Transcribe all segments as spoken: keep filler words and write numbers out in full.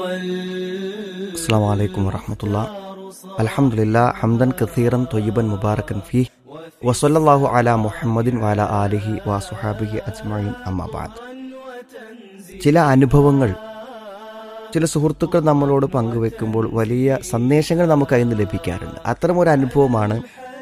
അസ്സലാമു അലൈക്കും വറഹ്മത്തുള്ളാഹി. അൽഹംദുലില്ലാഹ് ഹംദൻ കസീറൻ ത്വയ്യിബൻ മുബാറകൻ ഫീഹി വസല്ലല്ലാഹു അലാ മുഹമ്മദിൻ വഅലാ ആലിഹി വസുഹാബിഹി അജ്മഈൻ. അമ്മാ ബഅദ്. ചില അനുഭവങ്ങൾ ചില സുഹൃത്തുക്കൾ നമ്മളോട് പങ്കുവെക്കുമ്പോൾ വലിയ സന്ദേശങ്ങൾ നമുക്ക് അതിൽ നിന്ന് ലഭിക്കാറുണ്ട്. അത്തരമൊരു അനുഭവമാണ്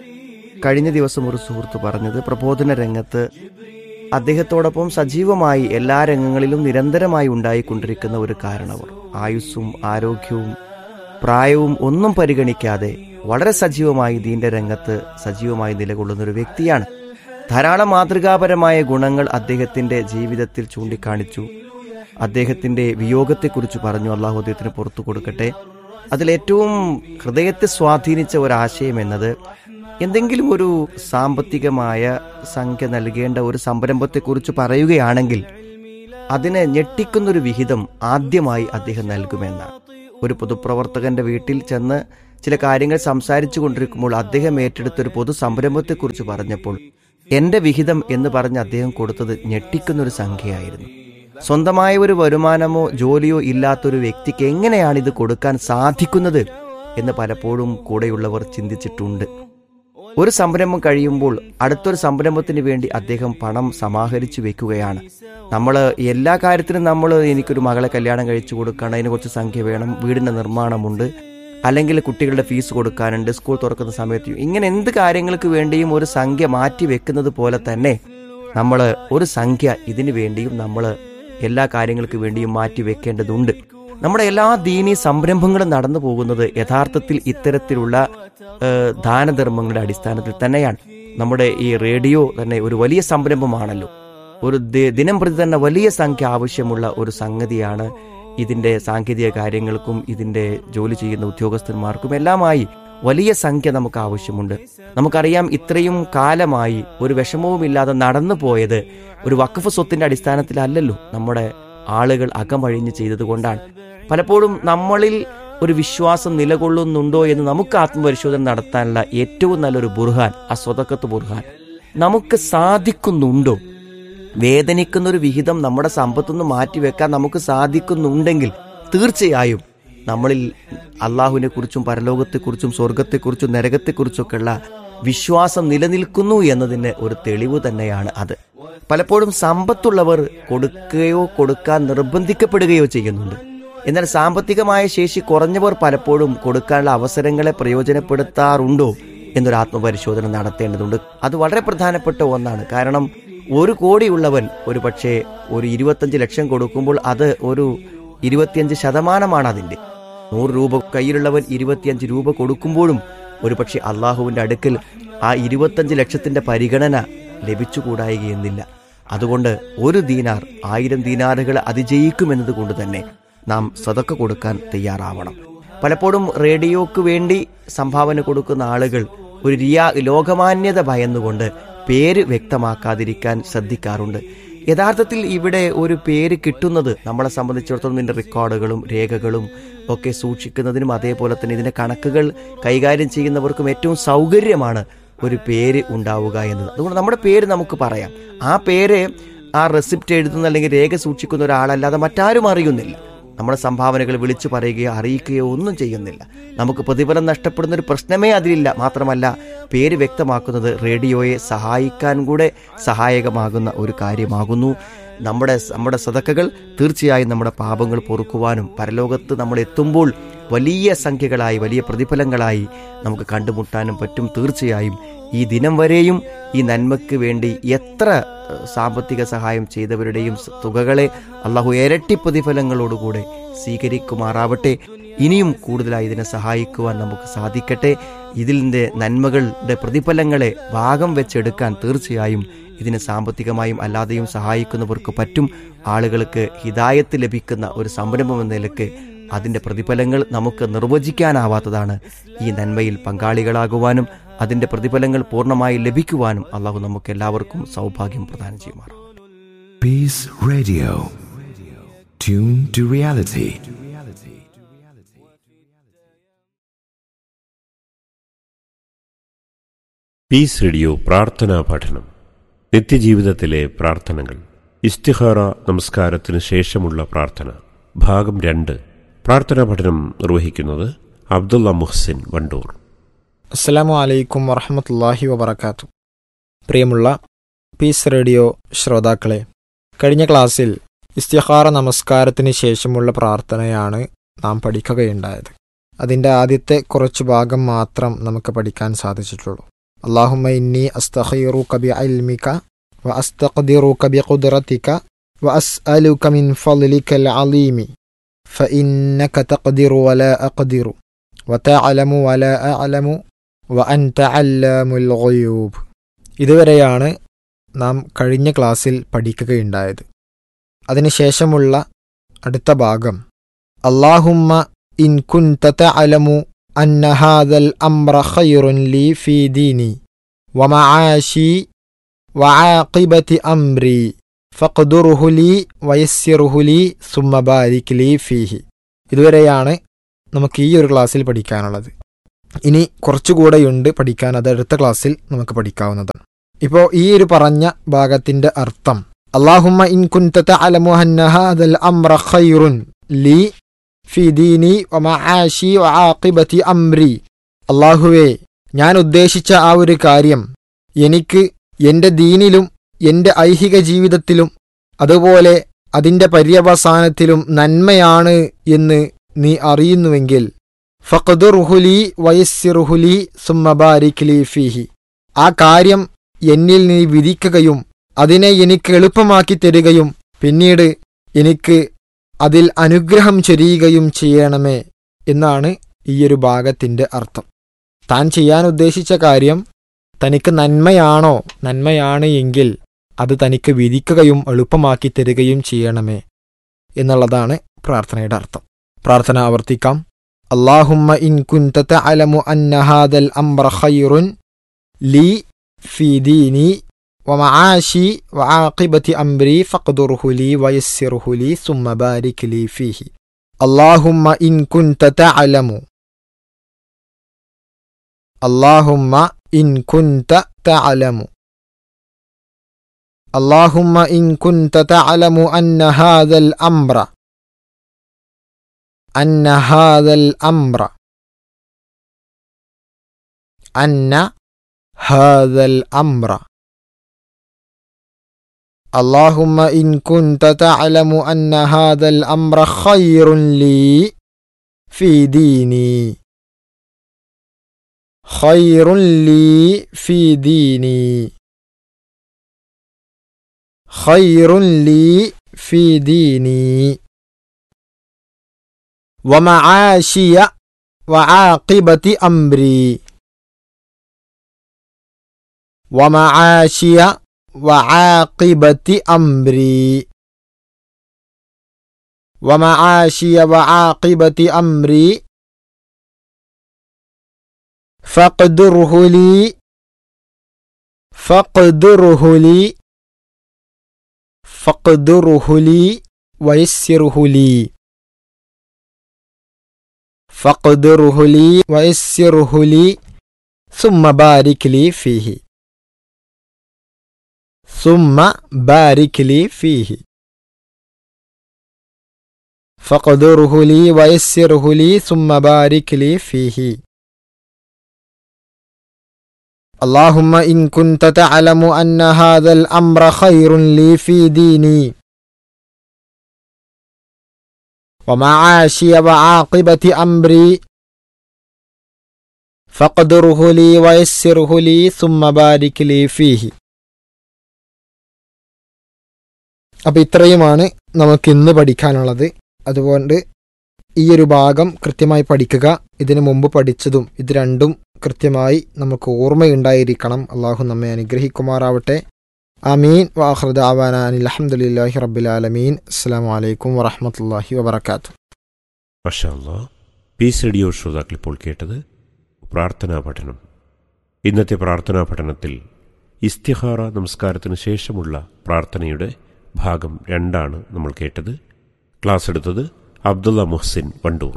കഴിഞ്ഞ ദിവസം ഒരു സുഹൃത്ത് പറഞ്ഞത്. പ്രബോധന രംഗത്ത് അദ്ദേഹത്തോടൊപ്പം സജീവമായി എല്ലാ രംഗങ്ങളിലും നിരന്തരമായി ഉണ്ടായിക്കൊണ്ടിരിക്കുന്ന ഒരു കാരണവർ, ആയുസ്സും ആരോഗ്യവും പ്രായവും ഒന്നും പരിഗണിക്കാതെ വളരെ സജീവമായി ദീന്റെ രംഗത്ത് സജീവമായി നിലകൊള്ളുന്ന ഒരു വ്യക്തിയാണ്. ധാരാളം മാതൃകാപരമായ ഗുണങ്ങൾ അദ്ദേഹത്തിന്റെ ജീവിതത്തിൽ ചൂണ്ടിക്കാണിച്ചു. അദ്ദേഹത്തിന്റെ വിയോഗത്തെക്കുറിച്ച് പറഞ്ഞു. അള്ളാഹു അദ്ദേഹത്തിന് പുറത്തു കൊടുക്കട്ടെ. അതിലേറ്റവും ഹൃദയത്തെ സ്വാധീനിച്ച ഒരാശയം എന്നത്, എന്തെങ്കിലും ഒരു സാമ്പത്തികമായ സംഖ്യ നൽകേണ്ട ഒരു സംരംഭത്തെക്കുറിച്ച് പറയുകയാണെങ്കിൽ അതിനെ ഞെട്ടിക്കുന്നൊരു വിഹിതം ആദ്യമായി അദ്ദേഹം നൽകുമെന്നാണ്. ഒരു പൊതുപ്രവർത്തകന്റെ വീട്ടിൽ ചെന്ന് ചില കാര്യങ്ങൾ സംസാരിച്ചു കൊണ്ടിരിക്കുമ്പോൾ അദ്ദേഹം ഏറ്റെടുത്തൊരു പൊതു സംരംഭത്തെക്കുറിച്ച് പറഞ്ഞപ്പോൾ എന്റെ വിഹിതം എന്ന് പറഞ്ഞ് അദ്ദേഹം കൊടുത്തത് ഞെട്ടിക്കുന്നൊരു സംഖ്യയായിരുന്നു. സ്വന്തമായ ഒരു വരുമാനമോ ജോലിയോ ഇല്ലാത്തൊരു വ്യക്തിക്ക് എങ്ങനെയാണ് ഇത് കൊടുക്കാൻ സാധിക്കുന്നത് എന്ന് പലപ്പോഴും കൂടെയുള്ളവർ ചിന്തിച്ചിട്ടുണ്ട്. ഒരു സംരംഭം കഴിയുമ്പോൾ അടുത്തൊരു സംരംഭത്തിന് വേണ്ടി അദ്ദേഹം പണം സമാഹരിച്ചു വെക്കുകയാണ്. നമ്മൾ എല്ലാ കാര്യത്തിനും നമ്മൾ എനിക്കൊരു മകളെ കല്യാണം കഴിച്ചു കൊടുക്കണം, അതിന് കുറച്ച് സംഖ്യ വേണം, വീടിൻ്റെ നിർമ്മാണമുണ്ട്, അല്ലെങ്കിൽ കുട്ടികളുടെ ഫീസ് കൊടുക്കാനുണ്ട്, സ്കൂൾ തുറക്കുന്ന സമയത്ത്, ഇങ്ങനെ എന്ത് കാര്യങ്ങൾക്ക് വേണ്ടിയും ഒരു സംഖ്യ മാറ്റി വെക്കുന്നത് പോലെ തന്നെ നമ്മൾ ഒരു സംഖ്യ ഇതിനു വേണ്ടിയും നമ്മൾ എല്ലാ കാര്യങ്ങൾക്ക് വേണ്ടിയും മാറ്റി വെക്കേണ്ടതുണ്ട്. നമ്മുടെ എല്ലാ ദീനീ സംരംഭങ്ങളും നടന്നു പോകുന്നത് യഥാർത്ഥത്തിൽ ഇത്തരത്തിലുള്ള ദാനധർമ്മങ്ങളുടെ അടിസ്ഥാനത്തിൽ തന്നെയാണ്. നമ്മുടെ ഈ റേഡിയോ തന്നെ ഒരു വലിയ സംരംഭമാണല്ലോ. ഒരു ദിനം പ്രതി തന്നെ വലിയ സംഖ്യ ആവശ്യമുള്ള ഒരു സംഗതിയാണ്. ഇതിന്റെ സാങ്കേതിക കാര്യങ്ങൾക്കും ഇതിന്റെ ജോലി ചെയ്യുന്ന ഉദ്യോഗസ്ഥന്മാർക്കും എല്ലാമായി വലിയ സംഖ്യ നമുക്ക് ആവശ്യമുണ്ട്. നമുക്കറിയാം, ഇത്രയും കാലമായി ഒരു വിഷമവുമില്ലാതെ നടന്നു പോയത് ഒരു വഖഫ് സ്വത്തിന്റെ അടിസ്ഥാനത്തിലല്ലല്ലോ. നമ്മുടെ ആളുകൾ അകമഴിഞ്ഞ് ചെയ്തതുകൊണ്ടാണ്. പലപ്പോഴും നമ്മളിൽ ഒരു വിശ്വാസം നിലകൊള്ളുന്നുണ്ടോ എന്ന് നമുക്ക് ആത്മപരിശോധന നടത്താനുള്ള ഏറ്റവും നല്ലൊരു ബുർഹാൻ ആ സ്വതക്കത്ത് ബുർഹാൻ. നമുക്ക് സാധിക്കുന്നുണ്ടോ? വേദനിക്കുന്ന ഒരു വിഹിതം നമ്മുടെ സമ്പത്തുനിന്ന് മാറ്റിവെക്കാൻ നമുക്ക് സാധിക്കുന്നുണ്ടെങ്കിൽ തീർച്ചയായും നമ്മളിൽ അള്ളാഹുവിനെ കുറിച്ചും പരലോകത്തെക്കുറിച്ചും സ്വർഗത്തെക്കുറിച്ചും നരകത്തെക്കുറിച്ചൊക്കെയുള്ള വിശ്വാസം നിലനിൽക്കുന്നു എന്നതിന് ഒരു തെളിവ് തന്നെയാണ് അത്. പലപ്പോഴും സമ്പത്തുള്ളവർ കൊടുക്കുകയോ കൊടുക്കാൻ നിർബന്ധിക്കപ്പെടുകയോ ചെയ്യുന്നുണ്ട്. എന്നാൽ സാമ്പത്തികമായ ശേഷി കുറഞ്ഞവർ പലപ്പോഴും കൊടുക്കാനുള്ള അവസരങ്ങളെ പ്രയോജനപ്പെടുത്താറുണ്ടോ എന്നൊരു ആത്മപരിശോധന നടത്തേണ്ടതുണ്ട്. അത് വളരെ പ്രധാനപ്പെട്ട ഒന്നാണ്. കാരണം ഒരു കോടിയുള്ളവൻ ഒരു പക്ഷേ ഒരു ഇരുപത്തഞ്ച് ലക്ഷം കൊടുക്കുമ്പോൾ അത് ഒരു ഇരുപത്തിയഞ്ച് ശതമാനമാണ് അതിൻ്റെ. നൂറ് രൂപ കയ്യിലുള്ളവൻ ഇരുപത്തിയഞ്ച് രൂപ കൊടുക്കുമ്പോഴും ഒരു പക്ഷേ അള്ളാഹുവിൻ്റെ അടുക്കൽ ആ ഇരുപത്തഞ്ച് ലക്ഷത്തിന്റെ പരിഗണന ലഭിച്ചുകൂടായികയെന്നില്ല. അതുകൊണ്ട് ഒരു ദീനാർ ആയിരം ദീനാറുകൾ അതിജയിക്കുമെന്നത് കൊണ്ട് തന്നെ നാം സദക്ക കൊടുക്കാൻ തയ്യാറാവണം. പലപ്പോഴും റേഡിയോക്ക് വേണ്ടി സംഭാവന കൊടുക്കുന്ന ആളുകൾ ഒരു റിയാ ലോകമാന്യത ഭയന്നുകൊണ്ട് പേര് വ്യക്തമാക്കാതിരിക്കാൻ ശ്രദ്ധിക്കാറുണ്ട്. യഥാർത്ഥത്തിൽ ഇവിടെ ഒരു പേര് കിട്ടുന്നത് നമ്മളെ സംബന്ധിച്ചിടത്തോളം ഇതിൻ്റെ റെക്കോർഡുകളും രേഖകളും ഒക്കെ സൂക്ഷിക്കുന്നതിനും അതേപോലെ തന്നെ ഇതിൻ്റെ കണക്കുകൾ കൈകാര്യം ചെയ്യുന്നവർക്കും ഏറ്റവും സൗകര്യമാണ് ഒരു പേര് ഉണ്ടാവുക എന്നത്. അതുകൊണ്ട് നമ്മുടെ പേര് നമുക്ക് പറയാം. ആ പേര് ആ റെസിപ്റ്റ് എഴുതുന്ന അല്ലെങ്കിൽ രേഖ സൂക്ഷിക്കുന്ന ഒരാളല്ലാതെ മറ്റാരും അറിയുന്നില്ല. നമ്മുടെ സംഭാവനകൾ വിളിച്ചു പറയുകയോ അറിയിക്കുകയോ ഒന്നും ചെയ്യുന്നില്ല. നമുക്ക് പ്രതിഫലം നഷ്ടപ്പെടുന്ന ഒരു പ്രശ്നമേ അതിലില്ല. മാത്രമല്ല, പേര് വ്യക്തമാക്കുന്നത് റേഡിയോയെ സഹായിക്കാൻ കൂടെ സഹായകമാകുന്ന ഒരു കാര്യമാകുന്നു. നമ്മുടെ നമ്മുടെ സദക്കകൾ തീർച്ചയായും നമ്മുടെ പാപങ്ങൾ പൊറുക്കുവാനും പരലോകത്ത് നമ്മൾ എത്തുമ്പോൾ വലിയ സംഖ്യകളായി വലിയ പ്രതിഫലങ്ങളായി നമുക്ക് കണ്ടുമുട്ടാനും പറ്റും. തീർച്ചയായും ഈ ദിനം വരെയും ഈ നന്മയ്ക്ക് വേണ്ടി എത്ര സാമ്പത്തിക സഹായം ചെയ്തവരുടെയും തുകകളെ അള്ളാഹു ഇരട്ടി പ്രതിഫലങ്ങളോടുകൂടെ സ്വീകരിക്കുമാറാവട്ടെ. ഇനിയും കൂടുതലായി ഇതിനെ സഹായിക്കുവാൻ നമുക്ക് സാധിക്കട്ടെ. ഇതിൻ്റെ നന്മകളുടെ പ്രതിഫലങ്ങളെ ഭാഗം വെച്ചെടുക്കാൻ തീർച്ചയായും ഇതിനെ സാമ്പത്തികമായും അല്ലാതെയും സഹായിക്കുന്നവർക്ക് പറ്റും. ആളുകൾക്ക് ഹിദായത്ത് ലഭിക്കുന്ന ഒരു സംരംഭം എന്ന നിലയ്ക്ക് അതിൻ്റെ പ്രതിഫലങ്ങൾ നമുക്ക് നിർവചിക്കാനാവാത്തതാണ്. ഈ നന്മയിൽ പങ്കാളികളാകുവാനും അതിൻ്റെ പ്രതിഫലങ്ങൾ പൂർണ്ണമായി ലഭിക്കുവാനും അള്ളാഹു നമുക്ക് എല്ലാവർക്കും സൗഭാഗ്യം പ്രദാനം ചെയ്യുമാറാം. Peace Radio. Tune to reality. Piece radio പ്രാർത്ഥനാ പഠനം. നിത്യജീവിതത്തിലെ പ്രാർത്ഥനകൾ. ഇസ്തിഖാറ നമസ്കാരത്തിന് ശേഷമുള്ള പ്രാർത്ഥന ഭാഗം രണ്ട്. പ്രാർത്ഥനാ പഠനം നിർവഹിക്കുന്നത് അബ്ദുള്ള മുഹ്സിൻ വണ്ടൂർ. അസ്സലാമു അലൈക്കും വറഹ്മത്തുള്ളാഹി വബറകാതുഹു. പ്രിയമുള്ള പീസ് റേഡിയോ ശ്രോതാക്കളെ, കഴിഞ്ഞ ക്ലാസ്സിൽ ഇസ്തിഖാറ നമസ്കാരത്തിന് ശേഷമുള്ള പ്രാർത്ഥനയാണ് നാം പഠിക്കുകയുണ്ടായത്. അതിൻ്റെ ആദ്യത്തെ കുറച്ച് ഭാഗം മാത്രം നമുക്ക് പഠിക്കാൻ സാധിച്ചിട്ടുള്ളൂ. അല്ലാഹുമ്മ ഇന്നി അസ്തഖീറുക ബിഇൽമിക വ അസ്തഖ്ദിറുക ബിഖുദ്റതിക വ അസ്അലുക മിൻ ഫളികൽ അലീമി ഫഇന്നക തഖ്ദിറു വലാ അഖ്ദിറു വതഅലമു വലാ അഅലമു വഅൻത അല്ലാമുൽ ഗുയൂബ്. ഇതുവരെയാണ് നാം കഴിഞ്ഞ ക്ലാസ്സിൽ പഠിക്കുകയുണ്ടായത്. അതിനുശേഷമുള്ള അടുത്ത ഭാഗം അല്ലാഹുമ്മ ഇൻ കുൻത തഅലമു അന്ന ഹാദൽ അംറ ഖൈറുൻ ലീ ഫീ ദീനി വമആശി വആഖിബതി അംരി ഫഖ്ദുർഹു ലീ വയസ്സിർഹു ലീ സുമ്മ ബാരിക് ലീ ഫീഹി. ഇതുവരെയാണ് നമുക്ക് ഈ ഒരു ക്ലാസ്സിൽ പഠിക്കാനുള്ളത്. ഇനി കുറച്ചുകൂടെയുണ്ട് പഠിക്കാൻ. അത് അടുത്ത ക്ലാസ്സിൽ നമുക്ക് പഠിക്കാവുന്നതാണ്. ഇപ്പോൾ ഈ ഒരു പറഞ്ഞ ഭാഗത്തിൻ്റെ അർത്ഥം അല്ലാഹുമ്മ ഇൻ കുൻത തഅലമു അന്ന ഹാദൽ അംറ ഖൈറുൻ ലീ ഫീ ദീനി വമആശി വആഖിബതി അംരി. അല്ലാഹുവേ, ഞാൻ ഉദ്ദേശിച്ച ആ ഒരു കാര്യം എനിക്ക് എൻ്റെ ദീനിലും എൻ്റെ ഐഹിക ജീവിതത്തിലും അതുപോലെ അതിൻ്റെ പര്യവസാനത്തിലും നന്മയാണ് എന്ന് നീ അറിയുന്നുവെങ്കിൽ ഫഖ്ദുർഹു ലീ വയസ്സിർഹു ലീ സുമ്മ ബാരിക് ലീ ഫീഹി. ആ കാര്യം എന്നിൽ നീ വിധിക്കുകയും അതിനെ എനിക്ക് എളുപ്പമാക്കി തരികയും പിന്നീട് എനിക്ക് അതിൽ അനുഗ്രഹം ചൊരിയുകയും ചെയ്യണമേ എന്നാണ് ഈയൊരു ഭാഗത്തിൻ്റെ അർത്ഥം. താൻ ചെയ്യാൻ ഉദ്ദേശിച്ച കാര്യം തനിക്ക് നന്മയാണോ, നന്മയാണ് എങ്കിൽ അത് തനിക്ക് വിധിക്കുകയും എളുപ്പമാക്കി തരികയും ചെയ്യണമേ എന്നുള്ളതാണ് പ്രാർത്ഥനയുടെ അർത്ഥം. പ്രാർത്ഥന ആവർത്തിക്കാം. അല്ലാഹുമ്മ ഇൻ കുൻത തഅലമു അന്ന ഹാദൽ അംറ ഖൈറുൻ ലീ ഫീ ദീനി വമആശി വആഖിബതി അംരി ഫഖ്ദുർഹു ലീ വയസ്സിർഹു ലീ സുമ്മ ബാരിക് ലീ ഫീഹി. അല്ലാഹുമ്മ ഇൻ കുൻത തഅലമു അല്ലാഹുമ്മ ഇൻ കുൻത തഅലമു അല്ലാഹുമ്മ ഇൻ കുൻത തഅലമു അന്ന ഹാദൽ അംറ അന്ന ഹാദൽ അംറ അന്ന ഹാദൽ അംറ اللهم إن كنت تعلم أن هذا الأمر خير لي في ديني خير لي في ديني خير لي في ديني ومعاشي وعاقبة أمري ومعاشي وعاقبة أمري ومعاشي وعاقبة أمري فاقدره لي فاقدره لي فاقدره لي ويسره لي فاقدره لي ويسره لي ثم بارك لي فيه ثم بارك لي فيه فاقدره لي ويسره لي ثم بارك لي فيه. اللهم إن كنت تعلم أن هذا الأمر خير لي في ديني ومعاشي وعاقبة أمري فاقدره لي ويسره لي ثم بارك لي فيه. അപ്പോൾ ഇത്രയുമാണ് നമുക്കിന്ന് പഠിക്കാനുള്ളത്. അതുകൊണ്ട് ഈ ഒരു ഭാഗം കൃത്യമായി പഠിക്കുക. ഇതിനു മുമ്പ് പഠിച്ചതും ഇത് രണ്ടും കൃത്യമായി നമുക്ക് ഓർമ്മയുണ്ടായിരിക്കണം. അള്ളാഹു നമ്മെ അനുഗ്രഹിക്കുമാറാവട്ടെ. ആമീൻ. വആഖിറു ദഅവാനാ അനിൽ ഹംദുലില്ലാഹി റബ്ബിൽ ആലമീൻ. അസ്സലാമു അലൈക്കും വറഹ്മത്തുള്ളാഹി വബറകാതുഹു. മാഷാ അല്ലാഹ്. പീസ് റേഡിയോ ശ്രോതാക്കൾ ഇപ്പോൾ കേട്ടത് പ്രാർത്ഥനാ പഠനം. ഇന്നത്തെ പ്രാർത്ഥനാ പഠനത്തിൽ ഇസ്തിഖാറ നമസ്കാരത്തിന് ശേഷമുള്ള പ്രാർത്ഥനയുടെ ഭാഗം രണ്ടാണ് നമ്മൾ കേട്ടത്. ക്ലാസ് എടുത്തത് അബ്ദുള്ള മുഹ്സിൻ വണ്ടൂർ.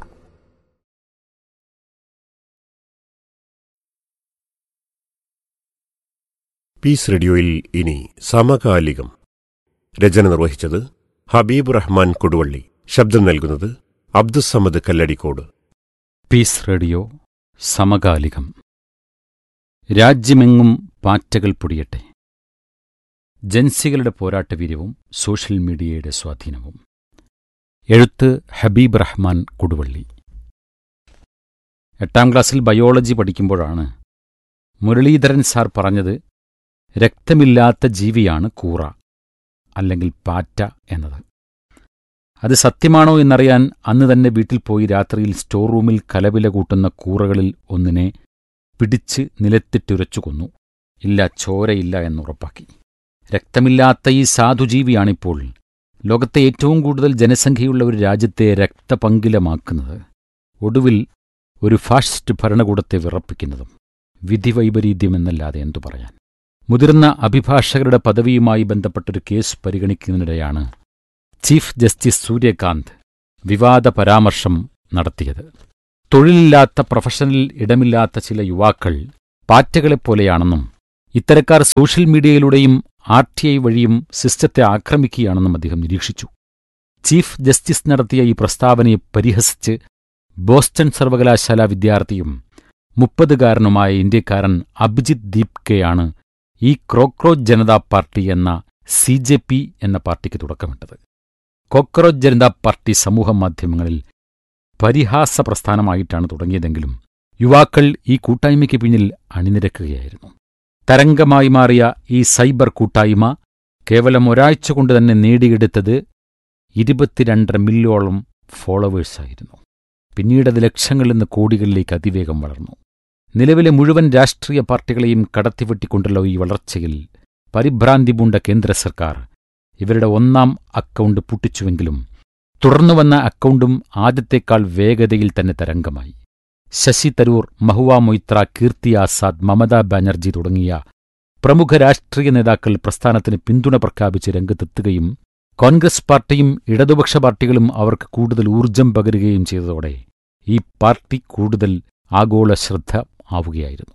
പീസ് റേഡിയോയിൽ ഇനി സമകാലികം. രചന നിർവഹിച്ചത് ഹബീബ് റഹ്മാൻ കൊടുവള്ളി. ശബ്ദം നൽകുന്നത് അബ്ദുസമദ് കല്ലടിക്കോട്. പീസ് റേഡിയോ സമകാലികം. രാജ്യമെങ്ങും പാറ്റകൾ പൊടിയട്ടെ. ജൻസികളുടെ പോരാട്ടവീര്യവും സോഷ്യൽ മീഡിയയുടെ സ്വാധീനവും. എഴുത്ത് ഹബീബ് റഹ്മാൻ കൊടുവള്ളി. എട്ടാം ക്ലാസ്സിൽ ബയോളജി പഠിക്കുമ്പോഴാണ് മുരളീധരൻ സാർ പറഞ്ഞത് രക്തമില്ലാത്ത ജീവിയാണ് കൂറ അല്ലെങ്കിൽ പാറ്റ എന്നത്. അത് സത്യമാണോ എന്നറിയാൻ അന്ന് തന്നെ വീട്ടിൽ പോയി രാത്രിയിൽ സ്റ്റോർ റൂമിൽ കലവില കൂട്ടുന്ന കൂറകളിൽ ഒന്നിനെ പിടിച്ച് നിലത്തിട്ടുരച്ചു കൊന്നു. ഇല്ല, ചോരയില്ല എന്നുറപ്പാക്കി. രക്തമില്ലാത്ത ഈ സാധുജീവിയാണിപ്പോൾ ലോകത്തെ ഏറ്റവും കൂടുതൽ ജനസംഖ്യയുള്ള ഒരു രാജ്യത്തെ രക്തപങ്കിലമാക്കുന്നത്, ഒടുവിൽ ഒരു ഫാഷിസ്റ്റ് ഭരണകൂടത്തെ വിറപ്പിക്കുന്നതും. വിധിവൈപരീത്യമെന്നല്ലാതെ എന്തു പറയാൻ. മുതിർന്ന അഭിഭാഷകരുടെ പദവിയുമായി ബന്ധപ്പെട്ടൊരു കേസ് പരിഗണിക്കുന്നതിനിടെയാണ് ചീഫ് ജസ്റ്റിസ് സൂര്യകാന്ത് വിവാദ പരാമർശം നടത്തിയത്. തൊഴിലില്ലാത്ത, പ്രൊഫഷണൽ ഇടമില്ലാത്ത ചില യുവാക്കൾ പാറ്റകളെപ്പോലെയാണെന്നും ഇത്തരക്കാർ സോഷ്യൽ മീഡിയയിലൂടെയും ആർ ടി ഐ വഴിയും സിസ്റ്റത്തെ ആക്രമിക്കുകയാണെന്നും അദ്ദേഹം നിരീക്ഷിച്ചു. ചീഫ് ജസ്റ്റിസ് നടത്തിയ ഈ പ്രസ്താവനയെ പരിഹസിച്ച് ബോസ്റ്റൺ സർവകലാശാല വിദ്യാർത്ഥിയും മുപ്പതുകാരനുമായ ഇന്ത്യക്കാരൻ അഭിജിത് ദീപ്കെയാണ് ഈ കോക്രോച്ച് ജനതാ പാർട്ടി എന്ന സി ജെ പി എന്ന പാർട്ടിക്ക് തുടക്കമിട്ടത്. കോക്രോച്ച് ജനതാ പാർട്ടി സമൂഹമാധ്യമങ്ങളിൽ പരിഹാസ പ്രസ്ഥാനമായിട്ടാണ് തുടങ്ങിയതെങ്കിലും യുവാക്കൾ ഈ കൂട്ടായ്മയ്ക്ക് പിന്നിൽ അണിനിരക്കുകയായിരുന്നു. തരംഗമായി മാറിയ ഈ സൈബർ കൂട്ടായ്മ കേവലം ഒരാഴ്ച കൊണ്ട് തന്നെ നേടിയെടുത്തത് ഇരുപത്തിരണ്ടര മില്യോളം ഫോളോവേഴ്സായിരുന്നു. പിന്നീടത് ലക്ഷങ്ങളിൽ നിന്ന് കോടികളിലേക്ക് അതിവേഗം വളർന്നു. നിലവിലെ മുഴുവൻ രാഷ്ട്രീയ പാർട്ടികളെയും കടത്തിവെട്ടിക്കൊണ്ടുള്ള ഈ വളർച്ചയിൽ പരിഭ്രാന്തി പൂണ്ട കേന്ദ്ര സർക്കാർ ഇവരുടെ ഒന്നാം അക്കൗണ്ട് പൂട്ടിച്ചുവെങ്കിലും തുടർന്നുവന്ന അക്കൗണ്ടും ആദ്യത്തേക്കാൾ വേഗതയിൽ തന്നെ തരംഗമായി. ശശി തരൂർ, മഹുവ മൊയ്ത്ര, കീർത്തി ആസാദ്, മമതാ ബാനർജി തുടങ്ങിയ പ്രമുഖ രാഷ്ട്രീയ നേതാക്കൾ പ്രസ്ഥാനത്തിന് പിന്തുണ പ്രഖ്യാപിച്ച് രംഗത്തെത്തുകയും കോൺഗ്രസ് പാർട്ടിയും ഇടതുപക്ഷ പാർട്ടികളും അവർക്ക് കൂടുതൽ ഊർജം പകരുകയും ചെയ്തതോടെ ഈ പാർട്ടി കൂടുതൽ ആഗോള ശ്രദ്ധ ആവുകയായിരുന്നു.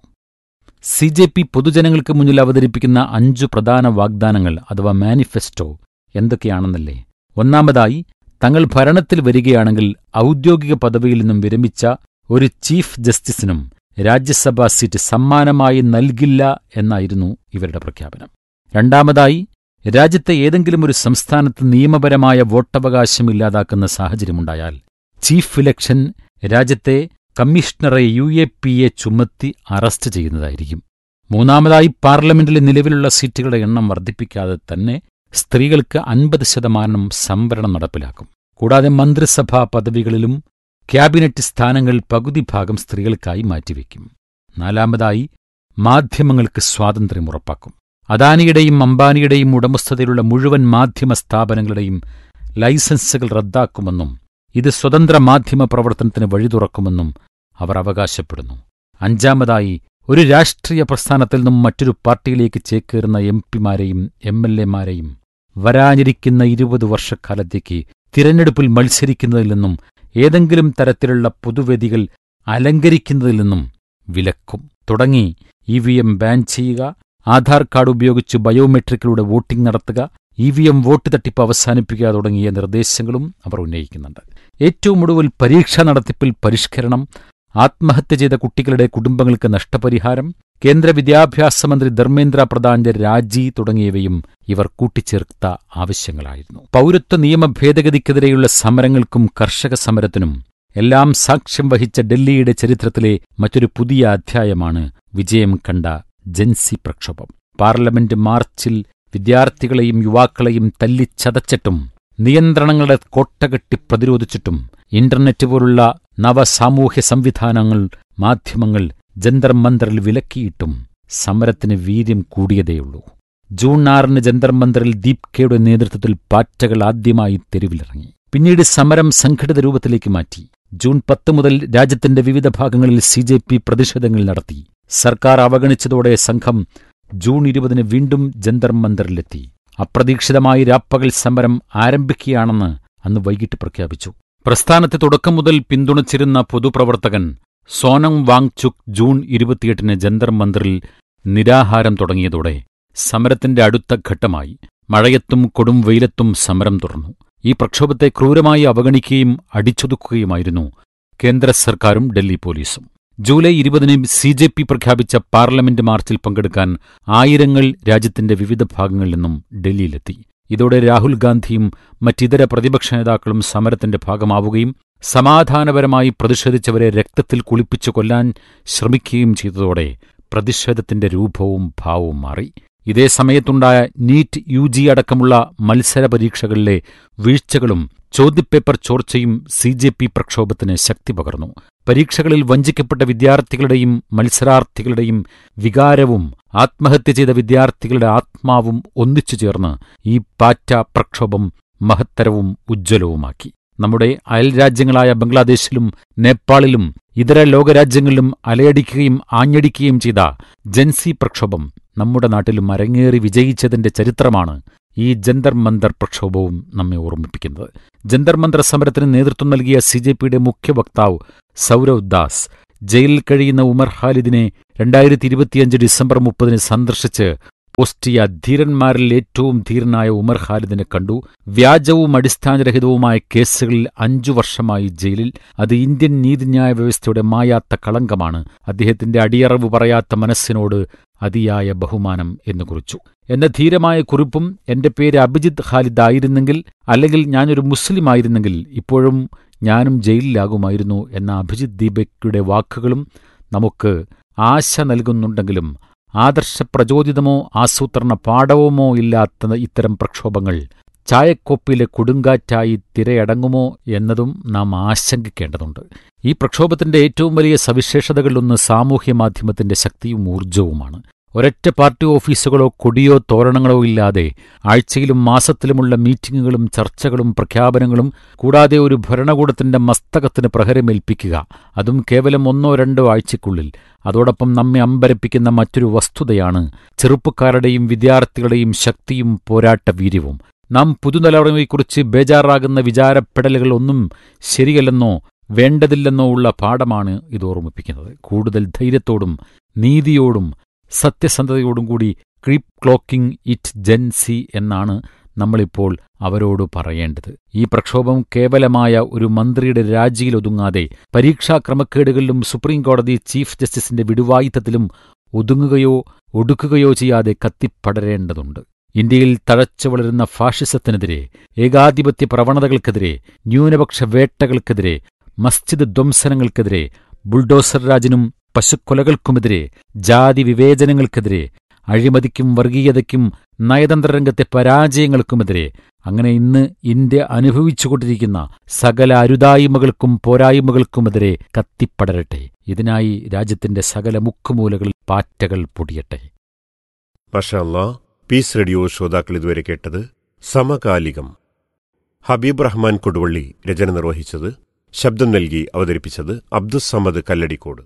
സി ജെ പി പൊതുജനങ്ങൾക്ക് മുന്നിൽ അവതരിപ്പിക്കുന്ന അഞ്ചു പ്രധാന വാഗ്ദാനങ്ങൾ അഥവാ മാനിഫെസ്റ്റോ എന്തൊക്കെയാണെന്നല്ലേ? ഒന്നാമതായി, തങ്ങൾ ഭരണത്തിൽ വരികയാണെങ്കിൽ ഔദ്യോഗിക പദവിയിൽ നിന്നും വിരമിച്ച ഒരു ചീഫ് ജസ്റ്റിസിനും രാജ്യസഭാ സീറ്റ് സമ്മാനമായി നൽകില്ല എന്നായിരുന്നു ഇവരുടെ പ്രഖ്യാപനം. രണ്ടാമതായി, രാജ്യത്തെ ഏതെങ്കിലും ഒരു സംസ്ഥാനത്ത് നിയമപരമായ വോട്ടവകാശം ഇല്ലാതാക്കുന്ന സാഹചര്യമുണ്ടായാൽ ചീഫ് ഇലക്ഷൻ രാജ്യത്തെ കമ്മീഷണറെ യു എ പി എ ചുമത്തി അറസ്റ്റ് ചെയ്യുന്നതായിരിക്കും. മൂന്നാമതായി, പാർലമെന്റിലെ നിലവിലുള്ള സീറ്റുകളുടെ എണ്ണം വർദ്ധിപ്പിക്കാതെ തന്നെ സ്ത്രീകൾക്ക് അൻപത് ശതമാനം സംവരണം നടപ്പിലാക്കും. കൂടാതെ മന്ത്രിസഭാ പദവികളിലും ക്യാബിനറ്റ് സ്ഥാനങ്ങൾ പകുതി ഭാഗം സ്ത്രീകൾക്കായി മാറ്റിവെക്കും. നാലാമതായി, മാധ്യമങ്ങൾക്ക് സ്വാതന്ത്ര്യം ഉറപ്പാക്കും. അദാനിയുടെയും അംബാനിയുടെയും ഉടമസ്ഥതയിലുള്ള മുഴുവൻ മാധ്യമ സ്ഥാപനങ്ങളുടെയും ലൈസൻസുകൾ റദ്ദാക്കുമെന്നും ഇത് സ്വതന്ത്ര മാധ്യമ പ്രവർത്തനത്തിന് വഴി തുറക്കുമെന്നും അവർ അവകാശപ്പെടുന്നു. അഞ്ചാമതായി, ഒരു രാഷ്ട്രീയ പ്രസ്ഥാനത്തിൽ നിന്നും മറ്റൊരു പാർട്ടിയിലേക്ക് ചേക്കേറുന്ന എം പിമാരെയും എം എൽ എമാരെയും വരാനിരിക്കുന്ന ഇരുപത് വർഷക്കാലത്തേക്ക് തിരഞ്ഞെടുപ്പിൽ മത്സരിക്കുന്നതിൽ നിന്നും ഏതെങ്കിലും തരത്തിലുള്ള പൊതുവേദികൾ അലങ്കരിക്കുന്നതിൽ നിന്നും വിലക്കും. തുടങ്ങി ഇ വി എം ബാൻ ചെയ്യുക, ആധാർ കാർഡ് ഉപയോഗിച്ച് ബയോമെട്രിക്കിലൂടെ വോട്ടിംഗ് നടത്തുക, ഇ വി എം വോട്ട് തട്ടിപ്പ് അവസാനിപ്പിക്കുക തുടങ്ങിയ നിർദ്ദേശങ്ങളും അവർ ഉന്നയിക്കുന്നുണ്ട്. ഏറ്റവും ഒടുവിൽ പരീക്ഷാ നടത്തിപ്പിൽ പരിഷ്കരണം, ആത്മഹത്യ ചെയ്ത കുട്ടികളുടെ കുടുംബങ്ങൾക്ക് നഷ്ടപരിഹാരം, കേന്ദ്ര വിദ്യാഭ്യാസ മന്ത്രി ധർമ്മേന്ദ്ര പ്രധാന്റെ രാജി തുടങ്ങിയവയും ഇവർ കൂട്ടിച്ചേർത്ത ആവശ്യങ്ങളായിരുന്നു. പൗരത്വ നിയമ ഭേദഗതിക്കെതിരെയുള്ള സമരങ്ങൾക്കും കർഷക സമരത്തിനും എല്ലാം സാക്ഷ്യം വഹിച്ച ഡൽഹിയുടെ ചരിത്രത്തിലെ മറ്റൊരു പുതിയ അധ്യായമാണ് വിജയം കണ്ട ജൻസി പ്രക്ഷോഭം. പാർലമെന്റ് മാർച്ചിൽ വിദ്യാർത്ഥികളെയും യുവാക്കളെയും തല്ലിച്ചതച്ചിട്ടും നിയന്ത്രണങ്ങളുടെ കോട്ടകെട്ടി പ്രതിരോധിച്ചിട്ടും ഇന്റർനെറ്റ് പോലുള്ള നവസാമൂഹ്യ സംവിധാനങ്ങൾ, മാധ്യമങ്ങൾ ജന്തർ മന്ദറിൽ വിലക്കിയിട്ടും സമരത്തിന് വീര്യം കൂടിയതേയുള്ളൂ. ജൂൺ ആറിന് ജന്തർ മന്ദറിൽ ദീപ്കയുടെ നേതൃത്വത്തിൽ പാറ്റകൾ ആദ്യമായി തെരുവിലിറങ്ങി. പിന്നീട് സമരം സംഘടിത രൂപത്തിലേക്ക് മാറ്റി. ജൂൺ പത്ത് മുതൽ രാജ്യത്തിന്റെ വിവിധ ഭാഗങ്ങളിൽ സി ജെ പി പ്രതിഷേധങ്ങൾ നടത്തി. സർക്കാർ അവഗണിച്ചതോടെ സംഘം ജൂൺ ഇരുപതിന് വീണ്ടും ജന്തർ മന്ദറിലെത്തി. അപ്രതീക്ഷിതമായി രാപ്പകൽ സമരം ആരംഭിക്കുകയാണെന്ന് അന്ന് വൈകിട്ട് പ്രഖ്യാപിച്ചു. പ്രസ്ഥാനത്തെ തുടക്കം മുതൽ പിന്തുണച്ചിരുന്ന പൊതുപ്രവർത്തകൻ സോനം വാങ്ചുക് ജൂൺ ഇരുപത്തിയെട്ടിന് ജന്തർ മന്ദറിൽ നിരാഹാരം തുടങ്ങിയതോടെ സമരത്തിന്റെ അടുത്ത ഘട്ടമായി. മഴയത്തും കൊടും വെയിലത്തും സമരം തുടർന്നു. ഈ പ്രക്ഷോഭത്തെ ക്രൂരമായി അവഗണിക്കുകയും അടിച്ചൊതുക്കുകയുമായിരുന്നു കേന്ദ്ര സർക്കാരും ഡൽഹി പോലീസും. ജൂലൈ ഇരുപതിന് സി ജെ പി പ്രഖ്യാപിച്ച പാർലമെന്റ് മാർച്ചിൽ പങ്കെടുക്കാൻ ആയിരങ്ങൾ രാജ്യത്തിന്റെ വിവിധ ഭാഗങ്ങളിൽ നിന്നും ഡൽഹിയിലെത്തി. ഇതോടെ രാഹുൽ ഗാന്ധിയും മറ്റിതര പ്രതിപക്ഷ നേതാക്കളും സമരത്തിന്റെ ഭാഗമാവുകയും സമാധാനപരമായി പ്രതിഷേധിച്ചവരെ രക്തത്തിൽ കുളിപ്പിച്ചു കൊല്ലാൻ ശ്രമിക്കുകയും ചെയ്തതോടെ പ്രതിഷേധത്തിന്റെ രൂപവും ഭാവവും മാറി. ഇതേ സമയത്തുണ്ടായ നീറ്റ് യു ജി അടക്കമുള്ള മത്സര പരീക്ഷകളിലെ വീഴ്ചകളും ചോദ്യപേപ്പർ ചോർച്ചയും സി ജെ പി പ്രക്ഷോഭത്തിന് ശക്തി പകർന്നു. പരീക്ഷകളിൽ വഞ്ചിക്കപ്പെട്ട വിദ്യാർത്ഥികളുടെയും മത്സരാർത്ഥികളുടെയും വികാരവും ആത്മഹത്യ ചെയ്ത വിദ്യാർത്ഥികളുടെ ആത്മാവും ഒന്നിച്ചു ചേർന്ന് ഈ പാറ്റ പ്രക്ഷോഭം മഹത്തരവും ഉജ്ജ്വലവുമാക്കി. നമ്മുടെ അയൽരാജ്യങ്ങളായ ബംഗ്ലാദേശിലും നേപ്പാളിലും ഇതര ലോകരാജ്യങ്ങളിലും അലയടിക്കുകയും ആഞ്ഞടിക്കുകയും ചെയ്ത ജൻസി പ്രക്ഷോഭം നമ്മുടെ നാട്ടിലും അരങ്ങേറി വിജയിച്ചതിന്റെ ചരിത്രമാണ് ഈ ജന്തർ മന്തർ പ്രക്ഷോഭവും നമ്മെ ഓർമ്മിപ്പിക്കുന്നത്. ജന്തർ മന്തർ സമരത്തിന് നേതൃത്വം നൽകിയ സി ജെ പിയുടെ മുഖ്യ വക്താവ് സൗരവ് ദാസ് ജയിലിൽ കഴിയുന്ന ഉമർ ഖാലിദിനെ രണ്ടായിരത്തി ഇരുപത്തിയഞ്ച് ഡിസംബർ മുപ്പതിന് സന്ദർശിച്ച് പോസ്റ്റ് ചെയ്യ ധീരന്മാരിൽ ഏറ്റവും ധീരനായ ഉമർ ഖാലിദിനെ കണ്ടു. വ്യാജവും അടിസ്ഥാനരഹിതവുമായ കേസുകളിൽ അഞ്ചു വർഷമായി ജയിലിൽ. അത് ഇന്ത്യൻ നീതിന്യായ വ്യവസ്ഥയുടെ മായാത്ത കളങ്കമാണ്. അദ്ദേഹത്തിന്റെ അടിയറവ് പറയാത്ത മനസ്സിനോട് അതിയായ ബഹുമാനം എന്ന് കുറിച്ചു. എന്ന ധീരമായ കുറിപ്പും എന്റെ പേര് അഭിജിത്ത് ഖാലിദ് ആയിരുന്നെങ്കിൽ, അല്ലെങ്കിൽ ഞാനൊരു മുസ്ലിം ആയിരുന്നെങ്കിൽ ഇപ്പോഴും ഞാനും ജയിലിലാകുമായിരുന്നു എന്ന അഭിജിത്ത് ദീപയുടെ വാക്കുകളും നമുക്ക് ആശ നൽകുന്നുണ്ടെങ്കിലും ആദർശപ്രചോദിതമോ ആസൂത്രണ പാഠവുമോ ഇല്ലാത്ത ഇത്തരം പ്രക്ഷോഭങ്ങൾ ചായക്കോപ്പിലെ കൊടുങ്കാറ്റായി തിരയടങ്ങുമോ എന്നതും നാം ആശങ്കിക്കേണ്ടതുണ്ട്. ഈ പ്രക്ഷോഭത്തിന്റെ ഏറ്റവും വലിയ സവിശേഷതകളിലൊന്ന് സാമൂഹ്യമാധ്യമത്തിന്റെ ശക്തിയും ഊർജ്ജവുമാണ്. ഒരൊറ്റ പാർട്ടി ഓഫീസുകളോ കൊടിയോ തോരണങ്ങളോ ഇല്ലാതെ ആഴ്ചയിലും മാസത്തിലുമുള്ള മീറ്റിംഗുകളും ചർച്ചകളും പ്രഖ്യാപനങ്ങളും കൂടാതെ ഒരു ഭരണകൂടത്തിന്റെ മസ്തകത്തിന് പ്രഹരമേൽപ്പിക്കുക, അതും കേവലം ഒന്നോ രണ്ടോ ആഴ്ചയ്ക്കുള്ളിൽ. അതോടൊപ്പം നമ്മെ അമ്പരപ്പിക്കുന്ന മറ്റൊരു വസ്തുതയാണ് ചെറുപ്പക്കാരുടെയും വിദ്യാർത്ഥികളുടെയും ശക്തിയും പോരാട്ട വീര്യവും. നാം പുതുതലമുറയെക്കുറിച്ച് ബേജാറാകുന്ന വിചാരപ്പെടലുകൾ ഒന്നും ശരിയല്ലെന്നോ വേണ്ടതില്ലെന്നോ ഉള്ള പാഠമാണ് ഇത് ഓർമ്മിപ്പിക്കുന്നത്. കൂടുതൽ ധൈര്യത്തോടും നീതിയോടും സത്യസന്ധതയോടും കൂടി creep clocking it gen C എന്നാണ് നമ്മളിപ്പോൾ അവരോട് പറയേണ്ടത്. ഈ പ്രക്ഷോഭം കേവലമായ ഒരു മന്ത്രിയുടെ രാജിയിലൊതുങ്ങാതെ പരീക്ഷാ ക്രമക്കേടുകളിലും സുപ്രീംകോടതി ചീഫ് ജസ്റ്റിസിന്റെ വിടുവായുത്തത്തിലും ഒതുങ്ങുകയോ ഒടുക്കുകയോ ചെയ്യാതെ കത്തിപ്പടരേണ്ടതുണ്ട്. ഇന്ത്യയിൽ തഴച്ചു വളരുന്ന ഫാഷിസത്തിനെതിരെ, ഏകാധിപത്യ പ്രവണതകൾക്കെതിരെ, ന്യൂനപക്ഷ വേട്ടകൾക്കെതിരെ, മസ്ജിദ് ധ്വംസനങ്ങൾക്കെതിരെ, ബുൾഡോസർ രാജിനും പശുക്കൊലകൾക്കുമെതിരെ, ജാതി വിവേചനങ്ങൾക്കെതിരെ, അഴിമതിക്കും വർഗീയതയ്ക്കും നയതന്ത്രരംഗത്തെ പരാജയങ്ങൾക്കുമെതിരെ, അങ്ങനെ ഇന്ന് ഇന്ത്യ അനുഭവിച്ചുകൊണ്ടിരിക്കുന്ന സകല അരുതായ്മകൾക്കും പോരായ്മകൾക്കുമെതിരെ കത്തിപ്പടരട്ടെ. ഇതിനായി രാജ്യത്തിന്റെ സകല മുക്കുമൂലകളിൽ പാറ്റകൾ പൊടിയട്ടെ. മാഷാ അല്ലാഹ്. പീസ് റേഡിയോ ശ്രോതാക്കൾ ഇതുവരെ കേട്ടത് സമകാലികം. ഹബീബ് റഹ്മാൻ കൊടുവള്ളി രചന നിർവഹിച്ചത്, ശബ്ദം നൽകി അവതരിപ്പിച്ചത് അബ്ദുസ്സമദ് കല്ലടിക്കോട്.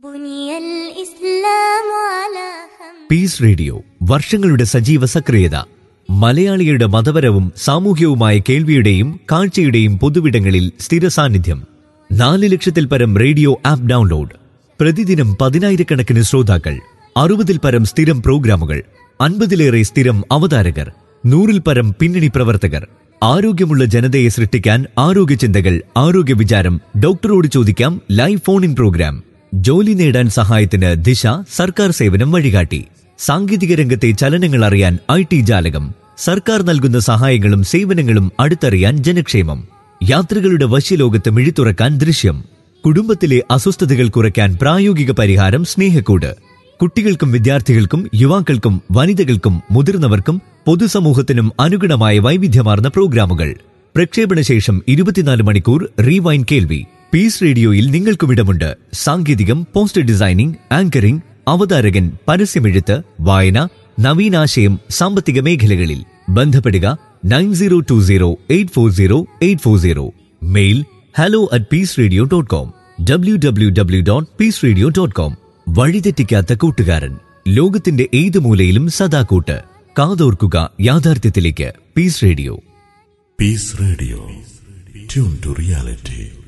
പീസ് റേഡിയോ വർഷങ്ങളുടെ സജീവ സക്രിയത. മലയാളിയുടെ മതപരവും സാമൂഹ്യവുമായ കേൾവിയുടെയും കാഴ്ചയുടെയും പൊതുവിടങ്ങളിൽ സ്ഥിര സാന്നിധ്യം. നാല് ലക്ഷത്തിൽ പരം റേഡിയോ ആപ്പ് ഡൗൺലോഡ്. പ്രതിദിനം പതിനായിരക്കണക്കിന് ശ്രോതാക്കൾ. അറുപതിൽ പരം സ്ഥിരം പ്രോഗ്രാമുകൾ. അൻപതിലേറെ സ്ഥിരം അവതാരകർ. നൂറിൽ പരം പിന്നണി പ്രവർത്തകർ. ആരോഗ്യമുള്ള ജനതയെ സൃഷ്ടിക്കാൻ ആരോഗ്യ ചിന്തകൾ, ആരോഗ്യ വിചാരം, ഡോക്ടറോട് ചോദിക്കാം ലൈവ് ഫോൺ ഇൻ പ്രോഗ്രാം. ജോലി നേടാൻ സഹായത്തിന് ദിശ, സർക്കാർ സേവനം വഴികാട്ടി. സാങ്കേതിക രംഗത്തെ ചലനങ്ങൾ അറിയാൻ ഐ ടി ജാലകം. സർക്കാർ നൽകുന്ന സഹായങ്ങളും സേവനങ്ങളും അടുത്തറിയാൻ ജനക്ഷേമം. യാത്രകളുടെ വശ്യലോകത്ത് മിഴിത്തുറക്കാൻ ദൃശ്യം. കുടുംബത്തിലെ അസ്വസ്ഥതകൾ കുറയ്ക്കാൻ പ്രായോഗിക പരിഹാരം സ്നേഹക്കൂട്. കുട്ടികൾക്കും വിദ്യാർത്ഥികൾക്കും യുവാക്കൾക്കും വനിതകൾക്കും മുതിർന്നവർക്കും പൊതുസമൂഹത്തിനും അനുഗുണമായ വൈവിധ്യമാർന്ന പ്രോഗ്രാമുകൾ. പ്രക്ഷേപണശേഷം ഇരുപത്തിനാല് മണിക്കൂർ റീവൈൻ കേൾവി. പീസ് റേഡിയോയിൽ നിങ്ങൾക്കും ഇടമുണ്ട്. സാങ്കേതികം, പോസ്റ്റർ ഡിസൈനിംഗ്, ആങ്കറിംഗ്, അവതാരകൻ, പരസ്യമെഴുത്ത്, വായന, നവീനാശയം, സാമ്പത്തിക മേഖലകളിൽ. ബന്ധപ്പെടുക nine zero to zero eight four zero eight four zero. Mail hello at peace radio dot com. W W W dot piece radio dot com. വഴിതെറ്റിക്കാത്ത കൂട്ടുകാരൻ. ലോകത്തിന്റെ ഏത് മൂലയിലും സദാ കൂട്ട്. കാതോർക്കുക യാഥാർത്ഥ്യത്തിലേക്ക്. Piece radio. Piece radio. Tune to reality.